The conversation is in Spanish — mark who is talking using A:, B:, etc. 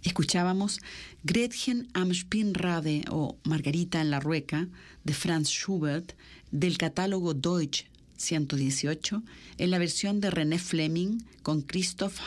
A: Escuchábamos Gretchen am Spinnrade o Margarita en la Rueca de Franz Schubert del catálogo Deutsch 118 en la versión de René Fleming con Christoph